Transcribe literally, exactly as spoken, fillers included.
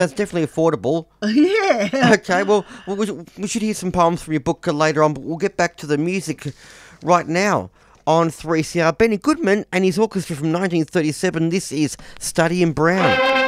That's definitely affordable. Yeah. Okay, well, well we, should, we should hear some poems from your book uh, later on, but we'll get back to the music right now on three C R. Benny Goodman and his orchestra from nineteen thirty-seven. This is Study in Brown.